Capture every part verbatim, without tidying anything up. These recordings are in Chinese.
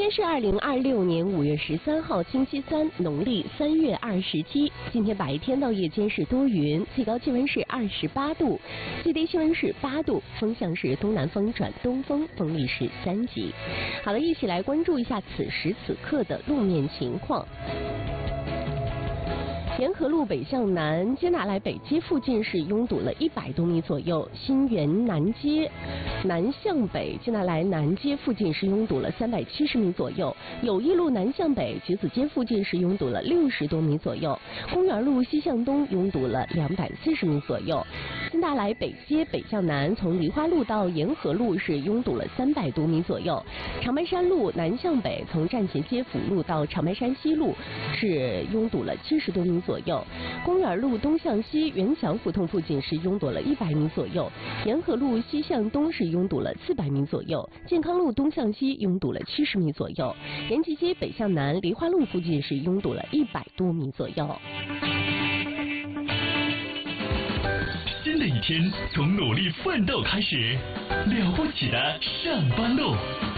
天是二零二六年五月十三号，星期三，农历三月二十七。今天白天到夜间是多云，最高气温是二十八度，最低气温是八度，风向是东南风转东风，风力是三级。好了，一起来关注一下此时此刻的路面情况。沿河路北向南，接拿来北街附近是拥堵了一百多米左右；新源南街南向北，接拿来南街附近是拥堵了三百七十米左右；友谊路南向北，橘子街附近是拥堵了六十多米左右；公园路西向东拥堵了两百四十米左右；新大来北街北向南，从梨花路到沿河路是拥堵了三百多米左右；长白山路南向北，从站前街辅路到长白山西路是拥堵了七十多米左右。左右，公园路东向西元祥胡同附近是拥堵了一百米左右，沿河路西向东是拥堵了四百米左右，健康路东向西拥堵了七十米左右，延吉街北向南梨花路附近是拥堵了一百多米左右。 新的一天从努力奋斗开始，了不起的上班路。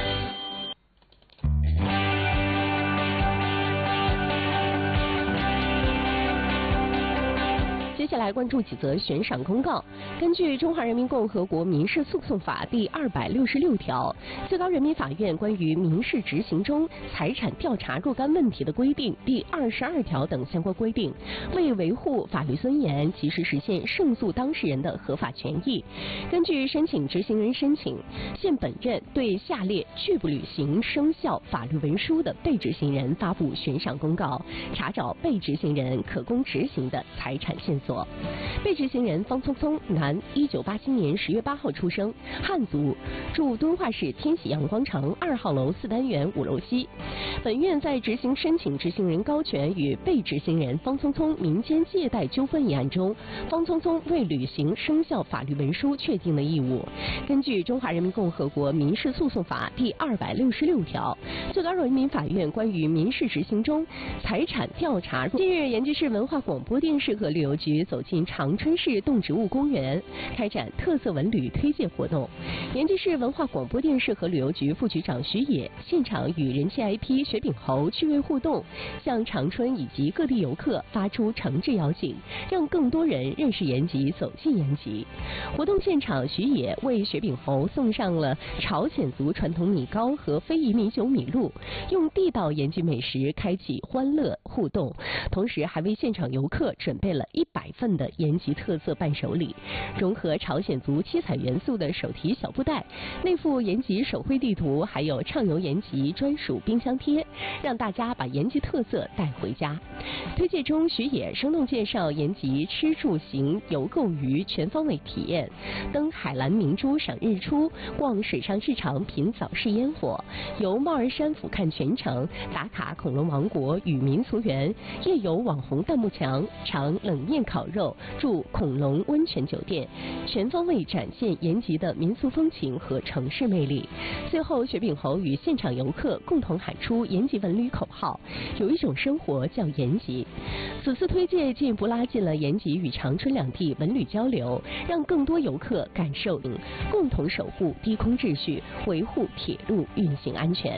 接下来关注几则悬赏公告。根据《中华人民共和国民事诉讼法》第二百六十六条，最高人民法院关于民事执行中财产调查若干问题的规定第二十二条等相关规定，为维护法律尊严，及时实现胜诉当事人的合法权益，根据申请执行人申请，现本院对下列拒不履行生效法律文书的被执行人发布悬赏公告，查找被执行人可供执行的财产线索。被执行人方聪聪，男，一九八七年十月八号出生，汉族，住敦化市天喜阳广场二号楼四单元五楼西。本院在执行申请执行人高权与被执行人方聪聪民间借贷纠纷一案中，方聪聪未履行生效法律文书确定的义务，根据《中华人民共和国民事诉讼法》第二百六十六条，最高人民法院关于民事执行中财产调查。近日，延吉市文化广播电视和旅游局走进长春市动植物公园，开展特色文旅推介活动。延吉市文化广播电视和旅游局副局长徐野现场与人气 I P 雪饼猴趣味互动，向长春以及各地游客发出诚挚邀请，让更多人认识延吉，走进延吉。活动现场，徐野为雪饼猴送上了朝鲜族传统米糕和非遗米酒米露，用地道延吉美食开启欢乐互动，同时还为现场游客准备了一百份的延吉特色伴手礼，融合朝鲜族七彩元素的手提小布袋，内附延吉手绘地图，还有畅游延吉专属冰箱贴，让大家把延吉特色带回家。推介中，徐野生动介绍延吉吃住行游购娱全方位体验，登海蓝明珠赏日出，逛水上市场品早市烟火，游帽儿山俯瞰全城，打卡恐龙王国与民俗园，夜游网红弹幕墙，尝冷面烤肉，住恐龙温泉酒店，全方位展现延吉的民俗风情和城市魅力。最后，雪饼猴与现场游客共同喊出延吉文旅口号：有一种生活叫延吉。此次推介进一步拉近了延吉与长春两地文旅交流，让更多游客感受共同守护低空秩序，维护铁路运行安全。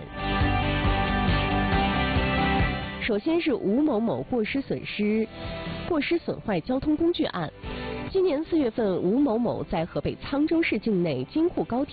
首先是吴某某过失损失、过失损坏交通工具案。今年四月份，吴某某在河北沧州市境内京沪高铁